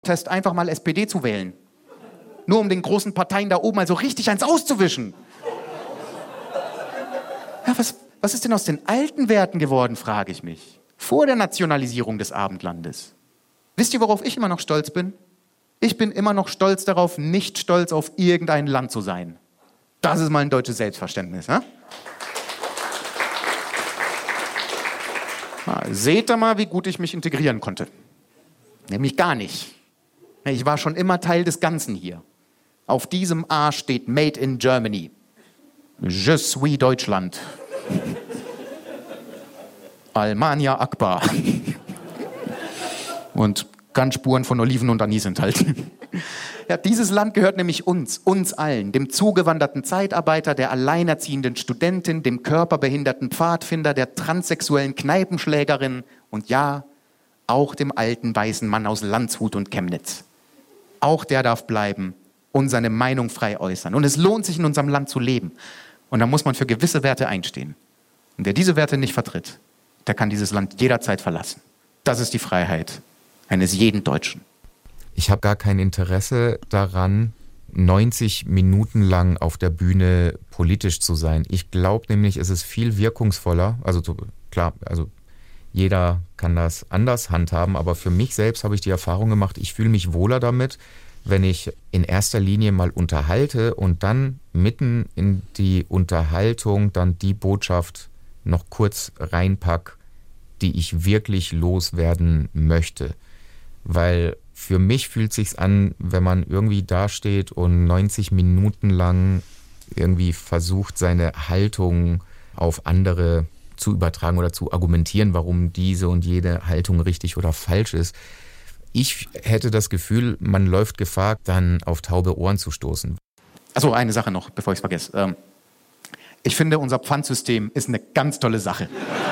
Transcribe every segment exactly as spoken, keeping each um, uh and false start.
Test einfach mal S P D zu wählen. Nur um den großen Parteien da oben mal so richtig eins auszuwischen. Ja, was, was ist denn aus den alten Werten geworden, frage ich mich. Vor der Nationalisierung des Abendlandes. Wisst ihr, worauf ich immer noch stolz bin? Ich bin immer noch stolz darauf, nicht stolz auf irgendein Land zu sein. Das ist mal ein deutsches Selbstverständnis. Ne? Na, seht ihr mal, wie gut ich mich integrieren konnte. Nämlich gar nicht. Ich war schon immer Teil des Ganzen hier. Auf diesem A steht Made in Germany. Je suis Deutschland. Almania Akbar. Und ganz Spuren von Oliven und Anis enthalten. Ja, dieses Land gehört nämlich uns, uns allen, dem zugewanderten Zeitarbeiter, der alleinerziehenden Studentin, dem körperbehinderten Pfadfinder, der transsexuellen Kneipenschlägerin und ja, auch dem alten weißen Mann aus Landshut und Chemnitz. Auch der darf bleiben und seine Meinung frei äußern. Und es lohnt sich, in unserem Land zu leben. Und da muss man für gewisse Werte einstehen. Und wer diese Werte nicht vertritt, der kann dieses Land jederzeit verlassen. Das ist die Freiheit eines jeden Deutschen. Ich habe gar kein Interesse daran, neunzig Minuten lang auf der Bühne politisch zu sein. Ich glaube nämlich, es ist viel wirkungsvoller, also klar, also jeder kann das anders handhaben, aber für mich selbst habe ich die Erfahrung gemacht, ich fühle mich wohler damit, wenn ich in erster Linie mal unterhalte und dann mitten in die Unterhaltung dann die Botschaft noch kurz reinpack, die ich wirklich loswerden möchte. Weil für mich fühlt es sich an, wenn man irgendwie dasteht und neunzig Minuten lang irgendwie versucht, seine Haltung auf andere zu übertragen oder zu argumentieren, warum diese und jede Haltung richtig oder falsch ist. Ich hätte das Gefühl, man läuft Gefahr, dann auf taube Ohren zu stoßen. Achso, eine Sache noch, bevor ich es vergesse. Ähm, ich finde, unser Pfandsystem ist eine ganz tolle Sache.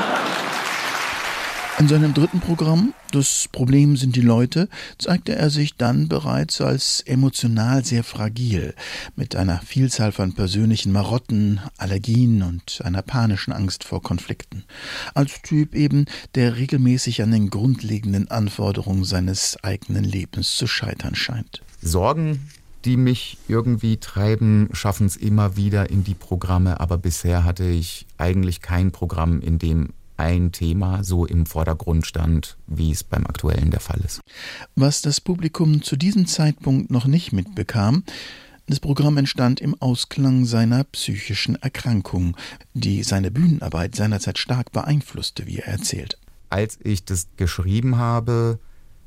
In seinem dritten Programm, Das Problem sind die Leute, zeigte er sich dann bereits als emotional sehr fragil, mit einer Vielzahl von persönlichen Marotten, Allergien und einer panischen Angst vor Konflikten. Als Typ eben, der regelmäßig an den grundlegenden Anforderungen seines eigenen Lebens zu scheitern scheint. Sorgen, die mich irgendwie treiben, schaffen es immer wieder in die Programme, aber bisher hatte ich eigentlich kein Programm, in dem ein Thema so im Vordergrund stand, wie es beim aktuellen der Fall ist. Was das Publikum zu diesem Zeitpunkt noch nicht mitbekam, das Programm entstand im Ausklang seiner psychischen Erkrankung, die seine Bühnenarbeit seinerzeit stark beeinflusste, wie er erzählt. Als ich das geschrieben habe,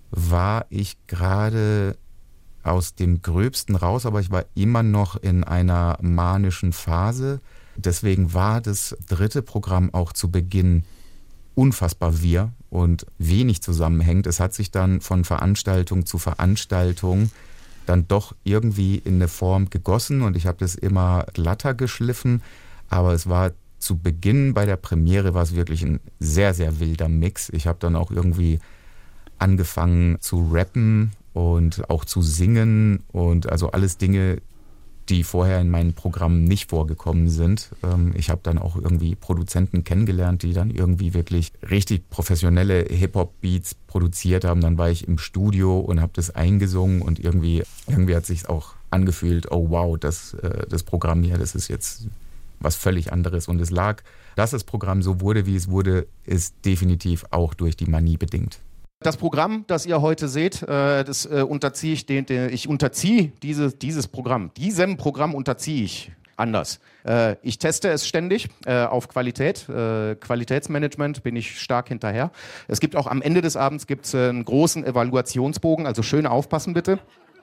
war ich gerade aus dem Gröbsten raus, aber ich war immer noch in einer manischen Phase. Deswegen war das dritte Programm auch zu Beginn unfassbar wirr und wenig zusammenhängt. Es hat sich dann von Veranstaltung zu Veranstaltung dann doch irgendwie in eine Form gegossen und ich habe das immer glatter geschliffen, aber es war zu Beginn bei der Premiere war es wirklich ein sehr, sehr wilder Mix. Ich habe dann auch irgendwie angefangen zu rappen und auch zu singen und also alles Dinge, die vorher in meinen Programmen nicht vorgekommen sind. Ich habe dann auch irgendwie Produzenten kennengelernt, die dann irgendwie wirklich richtig professionelle Hip-Hop-Beats produziert haben. Dann war ich im Studio und habe das eingesungen und irgendwie, irgendwie hat es sich auch angefühlt, oh wow, das, das Programm hier, das ist jetzt was völlig anderes. Und es lag, dass das Programm so wurde, wie es wurde, ist definitiv auch durch die Manie bedingt. Das Programm, das ihr heute seht, äh, das äh, unterziehe ich, den, den, ich unterziehe diese, dieses Programm. Diesem Programm unterziehe ich anders. Äh, ich teste es ständig äh, auf Qualität. Äh, Qualitätsmanagement bin ich stark hinterher. Es gibt auch am Ende des Abends gibt's, äh, einen großen Evaluationsbogen, also schön aufpassen bitte.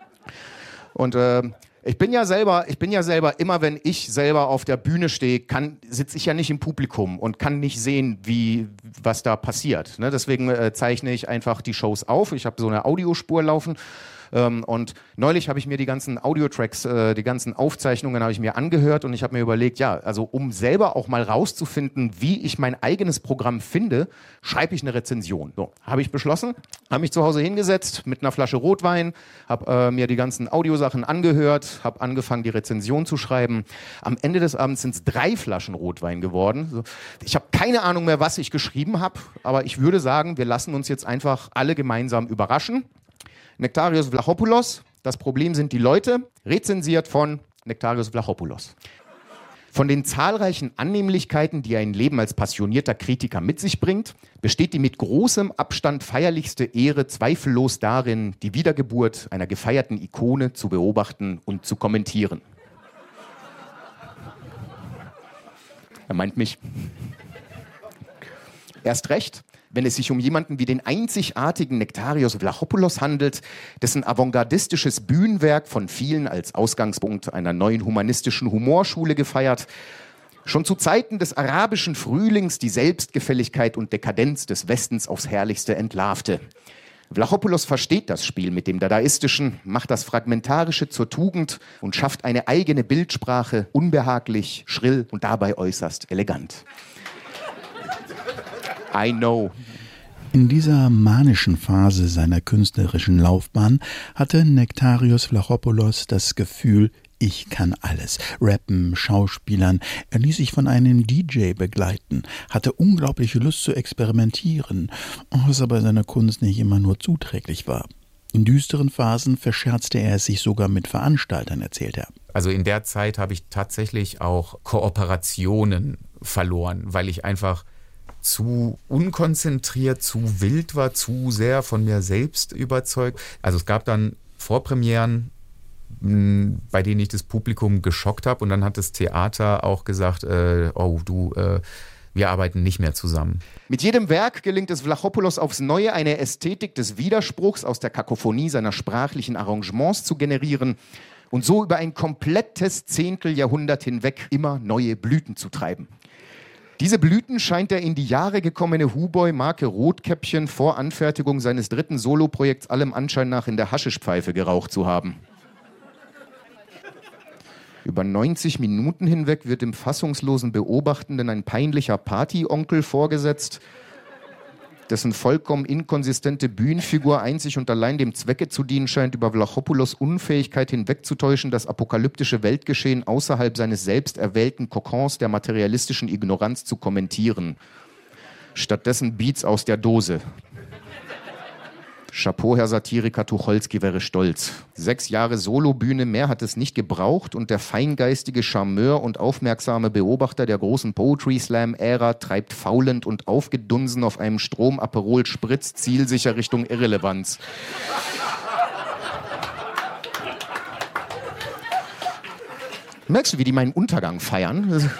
Und äh, Ich bin ja selber, ich bin ja selber, immer wenn ich selber auf der Bühne stehe, kann, sitze ich ja nicht im Publikum und kann nicht sehen, wie, was da passiert. Ne? Deswegen äh, zeichne ich einfach die Shows auf. Ich habe so eine Audiospur laufen. Ähm, und neulich habe ich mir die ganzen Audiotracks, äh, die ganzen Aufzeichnungen habe ich mir angehört und ich habe mir überlegt, ja, also um selber auch mal rauszufinden, wie ich mein eigenes Programm finde, schreibe ich eine Rezension. So, habe ich beschlossen, habe mich zu Hause hingesetzt mit einer Flasche Rotwein, habe äh, mir die ganzen Audiosachen angehört, habe angefangen, die Rezension zu schreiben. Am Ende des Abends sind es drei Flaschen Rotwein geworden. So, ich habe keine Ahnung mehr, was ich geschrieben habe, aber ich würde sagen, wir lassen uns jetzt einfach alle gemeinsam überraschen. Nektarios Vlachopoulos, das Problem sind die Leute, rezensiert von Nektarios Vlachopoulos. Von den zahlreichen Annehmlichkeiten, die ein Leben als passionierter Kritiker mit sich bringt, besteht die mit großem Abstand feierlichste Ehre zweifellos darin, die Wiedergeburt einer gefeierten Ikone zu beobachten und zu kommentieren. Er meint mich. Erst recht, wenn es sich um jemanden wie den einzigartigen Nektarios Vlachopoulos handelt, dessen avantgardistisches Bühnenwerk von vielen als Ausgangspunkt einer neuen humanistischen Humorschule gefeiert, schon zu Zeiten des arabischen Frühlings die Selbstgefälligkeit und Dekadenz des Westens aufs Herrlichste entlarvte. Vlachopoulos versteht das Spiel mit dem Dadaistischen, macht das Fragmentarische zur Tugend und schafft eine eigene Bildsprache, unbehaglich, schrill und dabei äußerst elegant. I know. In dieser manischen Phase seiner künstlerischen Laufbahn hatte Nektarios Vlachopoulos das Gefühl, ich kann alles. Rappen, Schauspielern. Er ließ sich von einem D J begleiten, hatte unglaubliche Lust zu experimentieren, was aber seiner Kunst nicht immer nur zuträglich war. In düsteren Phasen verscherzte er es sich sogar mit Veranstaltern, erzählt er. Also in der Zeit habe ich tatsächlich auch Kooperationen verloren, weil ich einfach zu unkonzentriert, zu wild war, zu sehr von mir selbst überzeugt. Also es gab dann Vorpremieren, bei denen ich das Publikum geschockt habe, und dann hat das Theater auch gesagt, äh, oh du, äh, wir arbeiten nicht mehr zusammen. Mit jedem Werk gelingt es Vlachopoulos aufs Neue, eine Ästhetik des Widerspruchs aus der Kakophonie seiner sprachlichen Arrangements zu generieren und so über ein komplettes Zehnteljahrhundert hinweg immer neue Blüten zu treiben. Diese Blüten scheint der in die Jahre gekommene Huboy-Marke Rotkäppchen vor Anfertigung seines dritten Soloprojekts allem Anschein nach in der Haschischpfeife geraucht zu haben. Über neunzig Minuten hinweg wird dem fassungslosen Beobachtenden ein peinlicher Partyonkel vorgesetzt, dessen vollkommen inkonsistente Bühnenfigur einzig und allein dem Zwecke zu dienen scheint, über Vlachopoulos Unfähigkeit hinwegzutäuschen, das apokalyptische Weltgeschehen außerhalb seines selbst erwählten Kokons der materialistischen Ignoranz zu kommentieren. Stattdessen Beats aus der Dose. Chapeau, Herr Satiriker Tucholsky wäre stolz. Sechs Jahre Solobühne, mehr hat es nicht gebraucht, und der feingeistige Charmeur und aufmerksame Beobachter der großen Poetry-Slam-Ära treibt faulend und aufgedunsen auf einem Strom-Aperol-Spritz zielsicher Richtung Irrelevanz. Merkst du, wie die meinen Untergang feiern?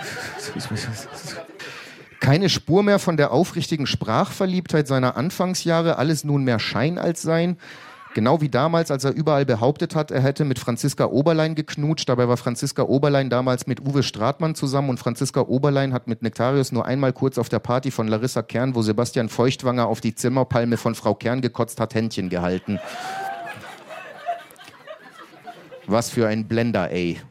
Keine Spur mehr von der aufrichtigen Sprachverliebtheit seiner Anfangsjahre, alles nunmehr Schein als Sein. Genau wie damals, als er überall behauptet hat, er hätte mit Franziska Oberlein geknutscht. Dabei war Franziska Oberlein damals mit Uwe Stratmann zusammen, und Franziska Oberlein hat mit Nektarios nur einmal kurz auf der Party von Larissa Kern, wo Sebastian Feuchtwanger auf die Zimmerpalme von Frau Kern gekotzt hat, Händchen gehalten. Was für ein Blender, ey.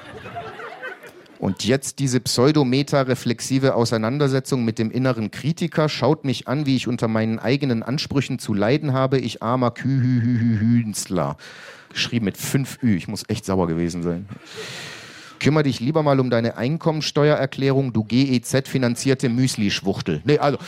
Und jetzt diese pseudo-meta-reflexive Auseinandersetzung mit dem inneren Kritiker. Schaut mich an, wie ich unter meinen eigenen Ansprüchen zu leiden habe. Ich armer Kühühühühünstler. Geschrieben mit fünf Ü. Ich muss echt sauer gewesen sein. Kümmer dich lieber mal um deine Einkommensteuererklärung, du G E Z-finanzierte Müsli-Schwuchtel. Nee, also...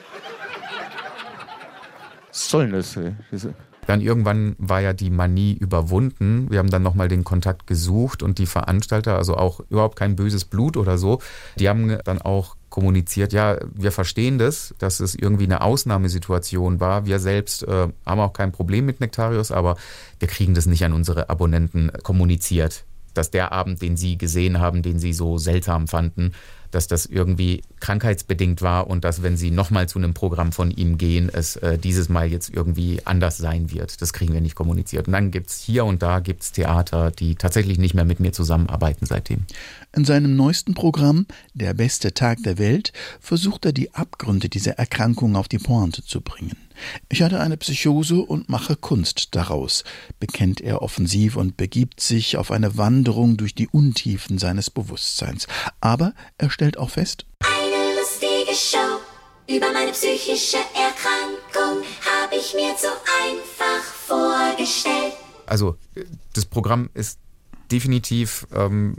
Was soll denn das? Ey? Dann irgendwann war ja die Manie überwunden. Wir haben dann nochmal den Kontakt gesucht, und die Veranstalter, also auch überhaupt kein böses Blut oder so, die haben dann auch kommuniziert, ja, wir verstehen das, dass es irgendwie eine Ausnahmesituation war. Wir selbst äh, haben auch kein Problem mit Nektarios, aber wir kriegen das nicht an unsere Abonnenten kommuniziert, dass der Abend, den sie gesehen haben, den sie so seltsam fanden, dass das irgendwie krankheitsbedingt war, und dass, wenn sie nochmal zu einem Programm von ihm gehen, es äh, dieses Mal jetzt irgendwie anders sein wird. Das kriegen wir nicht kommuniziert. Und dann gibt es hier und da gibt's Theater, die tatsächlich nicht mehr mit mir zusammenarbeiten seitdem. In seinem neuesten Programm »Der beste Tag der Welt« versucht er, die Abgründe dieser Erkrankung auf die Pointe zu bringen. Ich hatte eine Psychose und mache Kunst daraus, bekennt er offensiv und begibt sich auf eine Wanderung durch die Untiefen seines Bewusstseins. Aber er stellt auch fest: Eine lustige Show über meine psychische Erkrankung habe ich mir so einfach vorgestellt. Also das Programm ist definitiv ähm,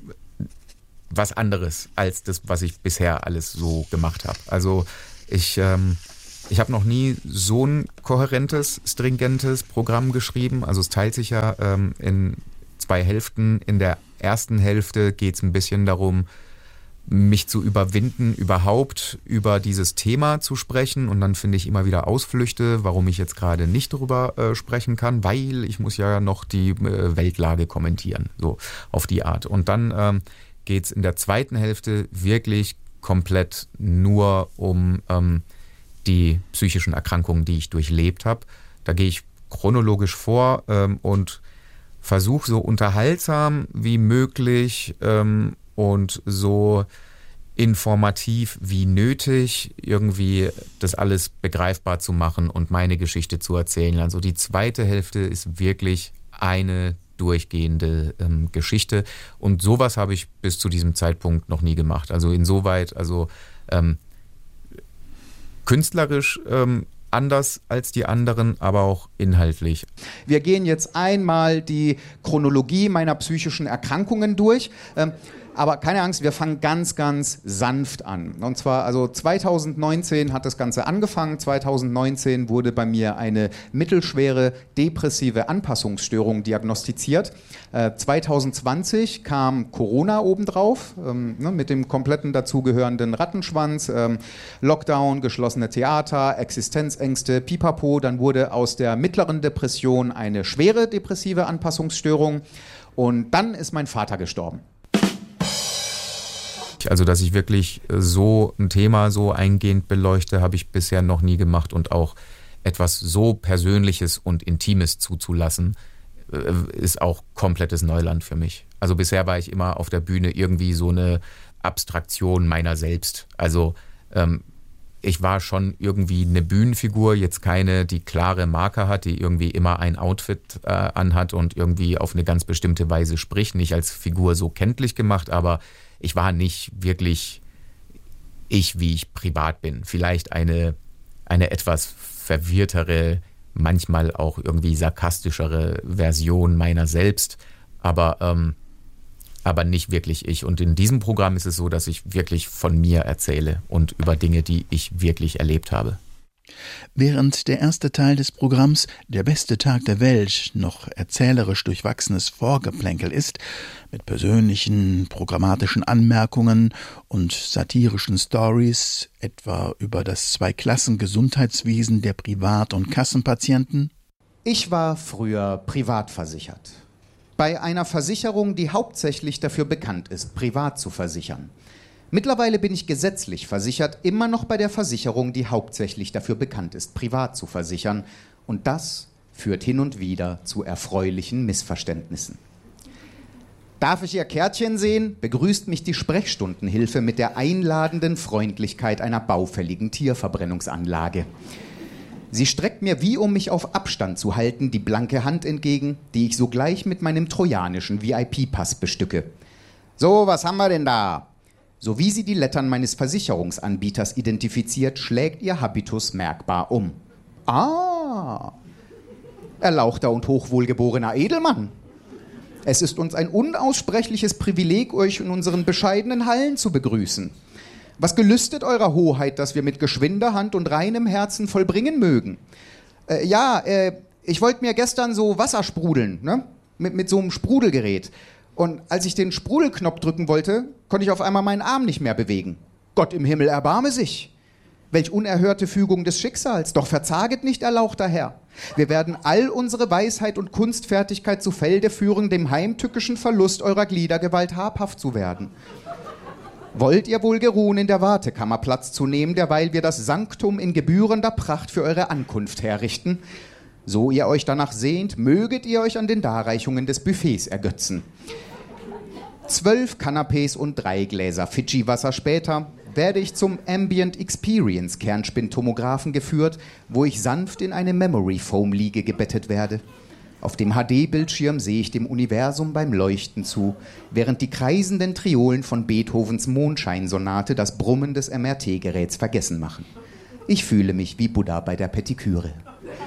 was anderes als das, was ich bisher alles so gemacht habe. Also ich... Ähm, Ich habe noch nie so ein kohärentes, stringentes Programm geschrieben. Also es teilt sich ja ähm, in zwei Hälften. In der ersten Hälfte geht es ein bisschen darum, mich zu überwinden, überhaupt über dieses Thema zu sprechen. Und dann finde ich immer wieder Ausflüchte, warum ich jetzt gerade nicht darüber äh, sprechen kann, weil ich muss ja noch die äh, Weltlage kommentieren, so auf die Art. Und dann ähm, geht es in der zweiten Hälfte wirklich komplett nur um ähm, die psychischen Erkrankungen, die ich durchlebt habe. Da gehe ich chronologisch vor ähm, und versuche so unterhaltsam wie möglich ähm, und so informativ wie nötig irgendwie das alles begreifbar zu machen und meine Geschichte zu erzählen. Also die zweite Hälfte ist wirklich eine durchgehende ähm, Geschichte und sowas habe ich bis zu diesem Zeitpunkt noch nie gemacht. Also insoweit, also ähm, künstlerisch ähm, anders als die anderen, aber auch inhaltlich. Wir gehen jetzt einmal die Chronologie meiner psychischen Erkrankungen durch. Ähm, Aber keine Angst, wir fangen ganz, ganz sanft an. Und zwar, also zwanzig neunzehn hat das Ganze angefangen. zwanzig neunzehn wurde bei mir eine mittelschwere depressive Anpassungsstörung diagnostiziert. Äh, zwanzig zwanzig kam Corona obendrauf, ähm, ne, mit dem kompletten dazugehörenden Rattenschwanz, ähm, Lockdown, geschlossene Theater, Existenzängste, Pipapo. Dann wurde aus der mittleren Depression eine schwere depressive Anpassungsstörung. Und dann ist mein Vater gestorben. Also, dass ich wirklich so ein Thema so eingehend beleuchte, habe ich bisher noch nie gemacht und auch etwas so Persönliches und Intimes zuzulassen, ist auch komplettes Neuland für mich. Also bisher war ich immer auf der Bühne irgendwie so eine Abstraktion meiner selbst. Also ähm, ich war schon irgendwie eine Bühnenfigur, jetzt keine, die klare Marker hat, die irgendwie immer ein Outfit äh, anhat und irgendwie auf eine ganz bestimmte Weise spricht. Nicht als Figur so kenntlich gemacht, aber ich war nicht wirklich ich, wie ich privat bin. Vielleicht eine, eine etwas verwirrtere, manchmal auch irgendwie sarkastischere Version meiner selbst, aber, ähm, aber nicht wirklich ich. Und in diesem Programm ist es so, dass ich wirklich von mir erzähle und über Dinge, die ich wirklich erlebt habe. Während der erste Teil des Programms Der beste Tag der Welt noch erzählerisch durchwachsenes Vorgeplänkel ist, mit persönlichen, programmatischen Anmerkungen und satirischen Stories, etwa über das Zweiklassengesundheitswesen der Privat- und Kassenpatienten. Ich war früher privat versichert. Bei einer Versicherung, die hauptsächlich dafür bekannt ist, privat zu versichern. Mittlerweile bin ich gesetzlich versichert, immer noch bei der Versicherung, die hauptsächlich dafür bekannt ist, privat zu versichern. Und das führt hin und wieder zu erfreulichen Missverständnissen. Darf ich Ihr Kärtchen sehen? Begrüßt mich die Sprechstundenhilfe mit der einladenden Freundlichkeit einer baufälligen Tierverbrennungsanlage. Sie streckt mir, wie um mich auf Abstand zu halten, die blanke Hand entgegen, die ich sogleich mit meinem trojanischen V I P-Pass bestücke. So, was haben wir denn da? So wie sie die Lettern meines Versicherungsanbieters identifiziert, schlägt ihr Habitus merkbar um. Ah, erlauchter und hochwohlgeborener Edelmann. Es ist uns ein unaussprechliches Privileg, euch in unseren bescheidenen Hallen zu begrüßen. Was gelüstet eurer Hoheit, dass wir mit geschwinder Hand und reinem Herzen vollbringen mögen? Äh, ja, äh, ich wollte mir gestern so Wasser sprudeln, ne? Mit, mit so einem Sprudelgerät. Und als ich den Sprudelknopf drücken wollte, konnte ich auf einmal meinen Arm nicht mehr bewegen. Gott im Himmel, erbarme sich. Welch unerhörte Fügung des Schicksals, doch verzaget nicht, erlauchter Herr. Wir werden all unsere Weisheit und Kunstfertigkeit zu Felde führen, dem heimtückischen Verlust eurer Gliedergewalt habhaft zu werden. Wollt ihr wohl geruhen, in der Wartekammer Platz zu nehmen, derweil wir das Sanktum in gebührender Pracht für eure Ankunft herrichten? So ihr euch danach sehnt, möget ihr euch an den Darreichungen des Buffets ergötzen. Zwölf Canapés und drei Gläser Fidschi-Wasser später werde ich zum Ambient Experience Kernspintomographen geführt, wo ich sanft in eine Memory Foam Liege gebettet werde. Auf dem H D-Bildschirm sehe ich dem Universum beim Leuchten zu, während die kreisenden Triolen von Beethovens Mondscheinsonate das Brummen des M R T-Geräts vergessen machen. Ich fühle mich wie Buddha bei der Petiküre.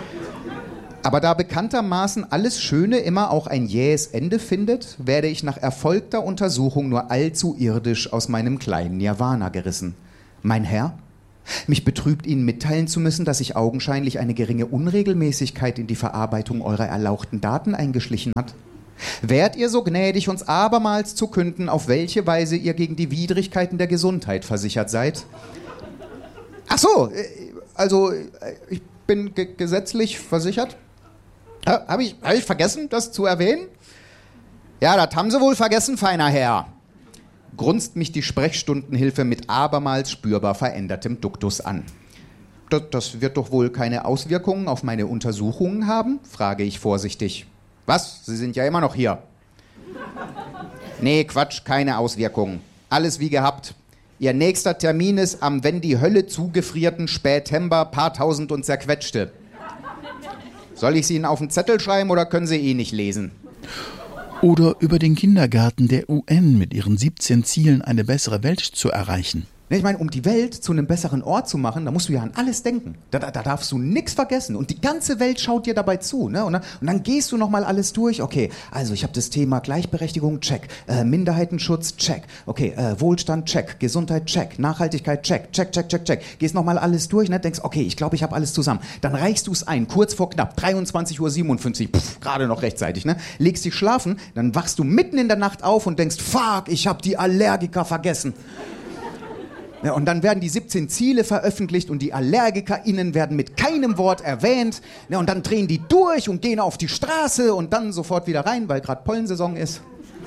Aber da bekanntermaßen alles Schöne immer auch ein jähes Ende findet, werde ich nach erfolgter Untersuchung nur allzu irdisch aus meinem kleinen Nirvana gerissen. Mein Herr, Mich betrübt, Ihnen mitteilen zu müssen, dass sich augenscheinlich eine geringe Unregelmäßigkeit in die Verarbeitung eurer erlauchten Daten eingeschlichen hat. Wärt ihr so gnädig, uns abermals zu künden, auf welche Weise ihr gegen die Widrigkeiten der Gesundheit versichert seid? Ach so, also ich bin ge- gesetzlich versichert. Ha, Habe ich, hab ich vergessen, das zu erwähnen? Ja, das haben Sie wohl vergessen, feiner Herr. Grunzt mich die Sprechstundenhilfe mit abermals spürbar verändertem Duktus an. Das, das wird doch wohl keine Auswirkungen auf meine Untersuchungen haben? Frage ich vorsichtig. Was? Sie sind ja immer noch hier. Nee, Quatsch, keine Auswirkungen. Alles wie gehabt. Ihr nächster Termin ist am wenn die Hölle zugefrierten Spätember paar tausend und zerquetschte. Soll ich sie Ihnen auf den Zettel schreiben oder können Sie eh nicht lesen? Oder über den Kindergarten der U N mit ihren siebzehn Zielen, eine bessere Welt zu erreichen. Ich meine, um die Welt zu einem besseren Ort zu machen, da musst du ja an alles denken. Da, da, da darfst du nichts vergessen. Und die ganze Welt schaut dir dabei zu. Ne? Und, dann, und dann gehst du nochmal alles durch. Okay, also ich habe das Thema Gleichberechtigung, check. Äh, Minderheitenschutz, check. Okay, äh, Wohlstand, check. Gesundheit, check. Nachhaltigkeit, check. Check, check, check, check. Gehst nochmal alles durch, ne? Denkst, okay, ich glaube, ich habe alles zusammen. Dann reichst du es ein, kurz vor knapp, dreiundzwanzig Uhr siebenundfünfzig, pff, gerade noch rechtzeitig. Ne? Legst dich schlafen, dann wachst du mitten in der Nacht auf und denkst, fuck, ich habe die Allergiker vergessen. Ja, und dann werden die siebzehn Ziele veröffentlicht und die AllergikerInnen werden mit keinem Wort erwähnt. Ja, und dann drehen die durch und gehen auf die Straße und dann sofort wieder rein, weil gerade Pollensaison ist.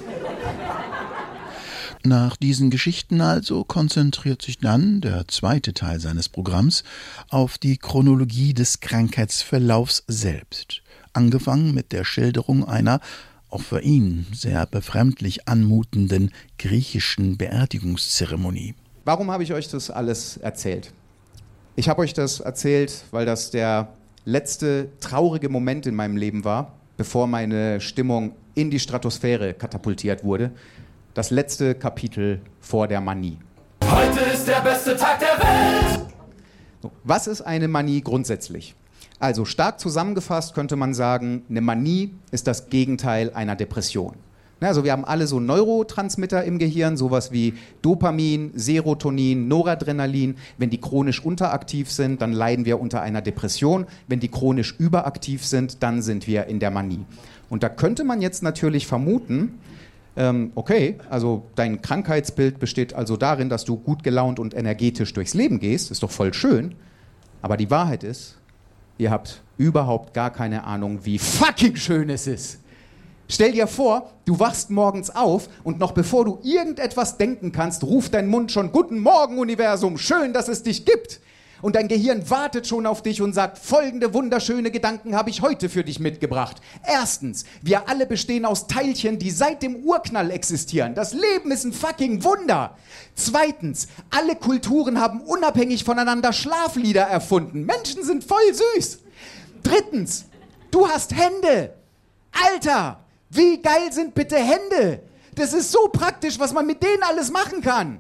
Nach diesen Geschichten also konzentriert sich dann der zweite Teil seines Programms auf die Chronologie des Krankheitsverlaufs selbst. Angefangen mit der Schilderung einer auch für ihn sehr befremdlich anmutenden griechischen Beerdigungszeremonie. Warum habe ich euch das alles erzählt? Ich habe euch das erzählt, weil das der letzte traurige Moment in meinem Leben war, bevor meine Stimmung in die Stratosphäre katapultiert wurde. Das letzte Kapitel vor der Manie. Heute ist der beste Tag der Welt! Was ist eine Manie grundsätzlich? Also stark zusammengefasst könnte man sagen, eine Manie ist das Gegenteil einer Depression. Also wir haben alle so Neurotransmitter im Gehirn, sowas wie Dopamin, Serotonin, Noradrenalin. Wenn die chronisch unteraktiv sind, dann leiden wir unter einer Depression. Wenn die chronisch überaktiv sind, dann sind wir in der Manie. Und da könnte man jetzt natürlich vermuten, ähm, okay, also dein Krankheitsbild besteht also darin, dass du gut gelaunt und energetisch durchs Leben gehst, ist doch voll schön. Aber die Wahrheit ist, ihr habt überhaupt gar keine Ahnung, wie fucking schön es ist. Stell dir vor, du wachst morgens auf und noch bevor du irgendetwas denken kannst, ruft dein Mund schon Guten Morgen, Universum, schön, dass es dich gibt. Und dein Gehirn wartet schon auf dich und sagt, folgende wunderschöne Gedanken habe ich heute für dich mitgebracht. Erstens, wir alle bestehen aus Teilchen, die seit dem Urknall existieren. Das Leben ist ein fucking Wunder. Zweitens, alle Kulturen haben unabhängig voneinander Schlaflieder erfunden. Menschen sind voll süß. Drittens, du hast Hände. Alter! Wie geil sind bitte Hände? Das ist so praktisch, was man mit denen alles machen kann.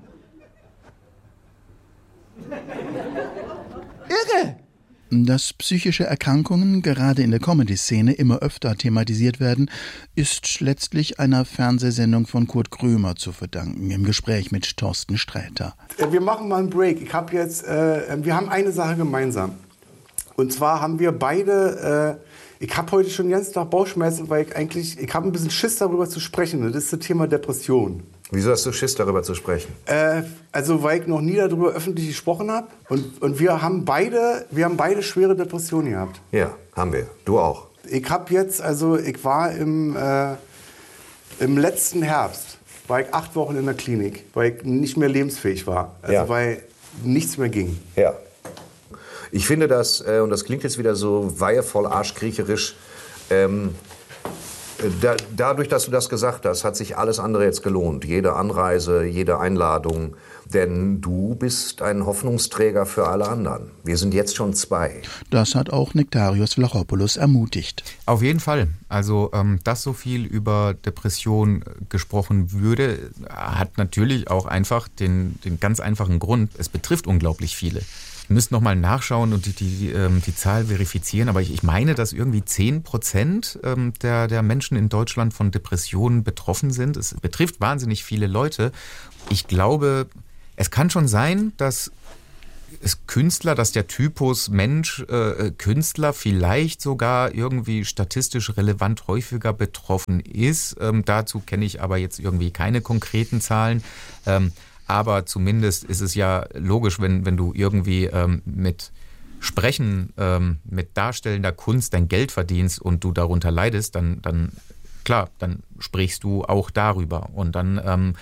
Irre! Dass psychische Erkrankungen gerade in der Comedy-Szene immer öfter thematisiert werden, ist letztlich einer Fernsehsendung von Kurt Krömer zu verdanken, im Gespräch mit Thorsten Sträter. Wir machen mal einen Break. Ich habe jetzt, äh, wir haben eine Sache gemeinsam. Und zwar haben wir beide... Äh, Ich habe heute schon den ganzen Tag Bauchschmerzen, weil ich eigentlich, ich habe ein bisschen Schiss darüber zu sprechen. Das ist das Thema Depression. Wieso hast du Schiss darüber zu sprechen? Äh, also weil ich noch nie darüber öffentlich gesprochen habe. Und, und wir haben beide, wir haben beide schwere Depressionen gehabt. Ja, haben wir. Du auch. Ich habe jetzt, also ich war im, äh, im letzten Herbst, war ich acht Wochen in der Klinik, weil ich nicht mehr lebensfähig war. Also Ja. weil nichts mehr ging. Ja. Ich finde das, äh, und das klingt jetzt wieder so weihevoll arschkriecherisch, ähm, da, dadurch, dass du das gesagt hast, hat sich alles andere jetzt gelohnt. Jede Anreise, jede Einladung. Denn du bist ein Hoffnungsträger für alle anderen. Wir sind jetzt schon zwei. Das hat auch Nektarios Vlachopoulos ermutigt. Auf jeden Fall. Also, ähm, dass so viel über Depression gesprochen würde, hat natürlich auch einfach den, den ganz einfachen Grund, es betrifft unglaublich viele. Wir müssen nochmal nachschauen und die, die, die, die Zahl verifizieren, aber ich, ich meine, dass irgendwie zehn Prozent der, der Menschen in Deutschland von Depressionen betroffen sind. Es betrifft wahnsinnig viele Leute. Ich glaube, es kann schon sein, dass ist Künstler, dass der Typus Mensch, äh, Künstler vielleicht sogar irgendwie statistisch relevant häufiger betroffen ist. Ähm, dazu kenne ich aber jetzt irgendwie keine konkreten Zahlen. Ähm, aber zumindest ist es ja logisch, wenn, wenn du irgendwie ähm, mit Sprechen, ähm, mit darstellender Kunst dein Geld verdienst und du darunter leidest, dann, dann klar, dann sprichst du auch darüber. Und dann ähm,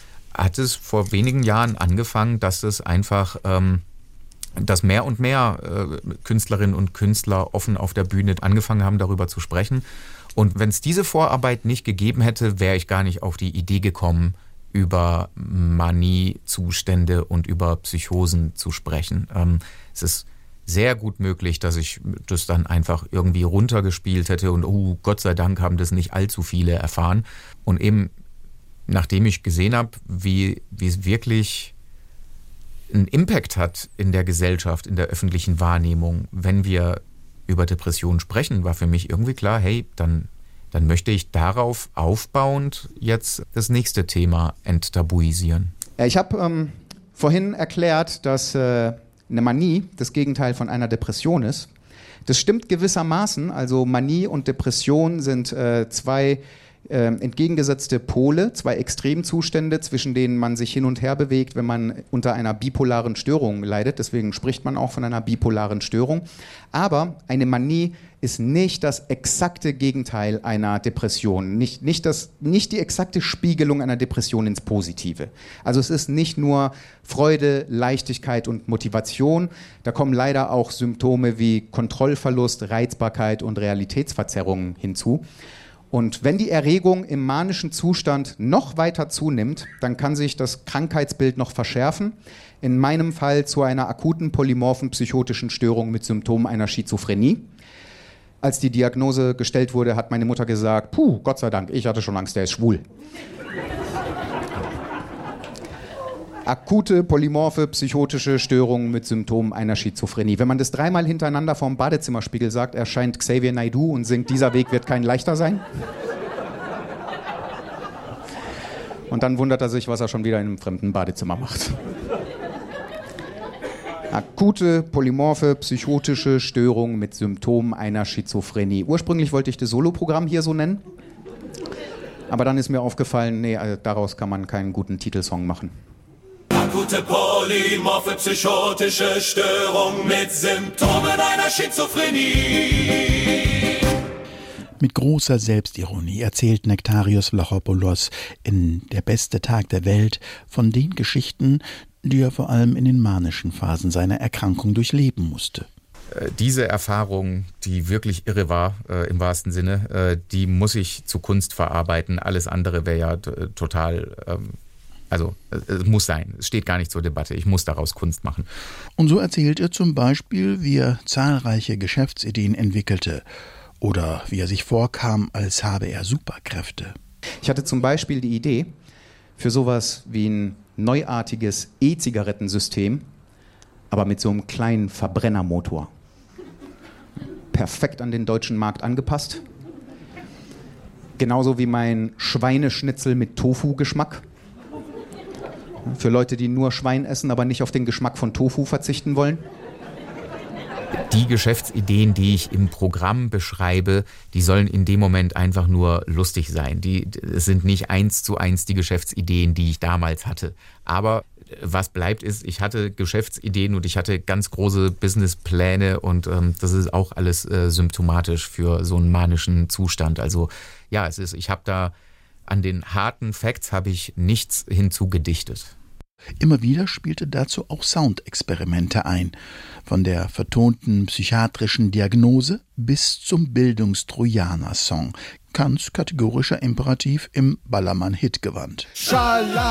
hat es vor wenigen Jahren angefangen, dass es einfach... Ähm, dass mehr und mehr äh, Künstlerinnen und Künstler offen auf der Bühne angefangen haben, darüber zu sprechen. Und wenn es diese Vorarbeit nicht gegeben hätte, wäre ich gar nicht auf die Idee gekommen, über Manie-Zustände und über Psychosen zu sprechen. Ähm, es ist sehr gut möglich, dass ich das dann einfach irgendwie runtergespielt hätte und oh, Gott sei Dank haben das nicht allzu viele erfahren. Und eben, nachdem ich gesehen habe, wie, wie es wirklich einen Impact hat in der Gesellschaft, in der öffentlichen Wahrnehmung, wenn wir über Depressionen sprechen, war für mich irgendwie klar, hey, dann, dann möchte ich darauf aufbauend jetzt das nächste Thema enttabuisieren. Ja, ich habe ähm, vorhin erklärt, dass äh, eine Manie das Gegenteil von einer Depression ist. Das stimmt gewissermaßen, also Manie und Depression sind äh, zwei Äh, entgegengesetzte Pole, zwei Extremzustände, zwischen denen man sich hin und her bewegt, wenn man unter einer bipolaren Störung leidet. Deswegen spricht man auch von einer bipolaren Störung. Aber eine Manie ist nicht das exakte Gegenteil einer Depression, nicht, nicht, das, nicht die exakte Spiegelung einer Depression ins Positive. Also es ist nicht nur Freude, Leichtigkeit und Motivation, da kommen leider auch Symptome wie Kontrollverlust, Reizbarkeit und Realitätsverzerrungen hinzu. Und wenn die Erregung im manischen Zustand noch weiter zunimmt, dann kann sich das Krankheitsbild noch verschärfen. In meinem Fall zu einer akuten polymorphen psychotischen Störung mit Symptomen einer Schizophrenie. Als die Diagnose gestellt wurde, hat meine Mutter gesagt, puh, Gott sei Dank, ich hatte schon Angst, der ist schwul. Akute polymorphe psychotische Störung mit Symptomen einer Schizophrenie. Wenn man das dreimal hintereinander vorm Badezimmerspiegel sagt, erscheint Xavier Naidoo und singt, dieser Weg wird kein leichter sein. Und dann wundert er sich, was er schon wieder in einem fremden Badezimmer macht. Akute polymorphe psychotische Störung mit Symptomen einer Schizophrenie. Ursprünglich wollte ich das Soloprogramm hier so nennen, aber dann ist mir aufgefallen, nee, also daraus kann man keinen guten Titelsong machen. Akute polymorphe psychotische Störung mit Symptomen einer Schizophrenie. Mit großer Selbstironie erzählt Nektarios Vlachopoulos in Der beste Tag der Welt von den Geschichten, die er vor allem in den manischen Phasen seiner Erkrankung durchleben musste. Diese Erfahrung, die wirklich irre war, äh, im wahrsten Sinne, äh, die muss ich zu Kunst verarbeiten. Alles andere wäre ja t- total... Ähm Also es muss sein, es steht gar nicht zur Debatte, ich muss daraus Kunst machen. Und so erzählt er zum Beispiel, wie er zahlreiche Geschäftsideen entwickelte oder wie er sich vorkam, als habe er Superkräfte. Ich hatte zum Beispiel die Idee für sowas wie ein neuartiges E-Zigarettensystem, aber mit so einem kleinen Verbrennermotor. Perfekt an den deutschen Markt angepasst. Genauso wie mein Schweineschnitzel mit Tofu-Geschmack. Für Leute, die nur Schwein essen, aber nicht auf den Geschmack von Tofu verzichten wollen. Die Geschäftsideen, die ich im Programm beschreibe, die sollen in dem Moment einfach nur lustig sein. Die, es sind nicht eins zu eins die Geschäftsideen, die ich damals hatte. Aber was bleibt ist, ich hatte Geschäftsideen und ich hatte ganz große Businesspläne und ähm, das ist auch alles äh, symptomatisch für so einen manischen Zustand. Also ja, es ist, ich habe da an den harten Facts habe ich nichts hinzugedichtet. Immer wieder spielte dazu auch Soundexperimente ein, von der vertonten psychiatrischen Diagnose bis zum Bildungstrojaner-Song. Kants kategorischer Imperativ im Ballermann-Hitgewand.